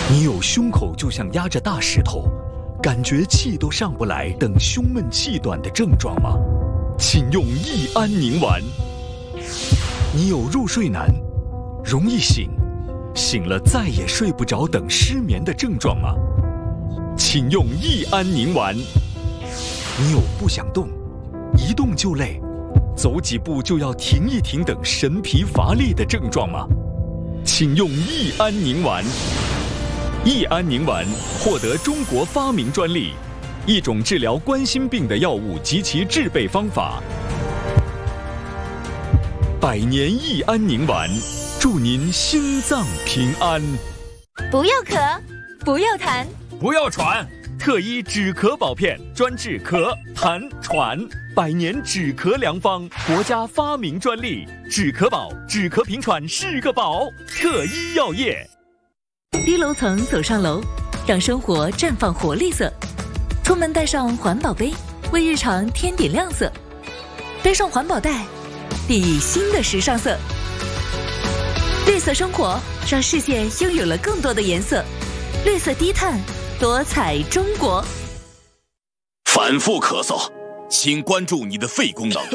你有胸口就像压着大石头，感觉气都上不来等胸闷气短的症状吗？请用益安宁丸。你有入睡难、容易醒、醒了再也睡不着等失眠的症状吗？请用益安宁丸。你有不想动、一动就累、走几步就要停一停等神疲乏力的症状吗？请用益安宁丸。益安宁丸获得中国发明专利，一种治疗冠心病的药物及其制备方法。百年益安宁丸，祝您心脏平安。 不要咳，不要痰， 不要喘， 特医止咳宝片，专治咳、痰、喘，百年止咳良方，国家发明专利，止咳宝，止咳平喘是个宝。特医药业。 低楼层走上楼，让生活绽放活力色。出门带上环保杯，为日常添点亮色。背上环保袋，熨以新的时尚色。绿色生活，让世界拥有了更多的颜色。绿色低碳，多彩中国。 反复咳嗽，请关注你的肺功能。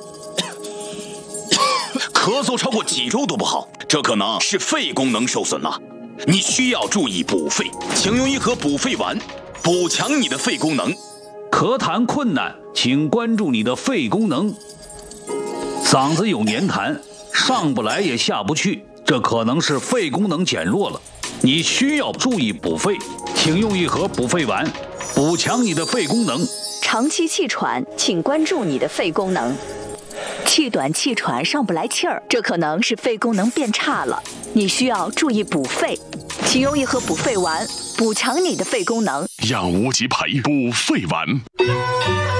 咳嗽超过几周都不好，这可能是肺功能受损了。你需要注意补肺，请用一盒补肺丸，补强你的肺功能。 咳痰困难，请关注你的肺功能。嗓子有黏痰，上不来也下不去，这可能是肺功能减弱了。你需要注意补肺，请用一盒补肺丸，补强你的肺功能。 长期气喘，请关注你的肺功能。气短气喘上不来气儿，这可能是肺功能变差了，你需要注意补肺，请用一盒补肺丸，补强你的肺功能。 养无极培补肺丸。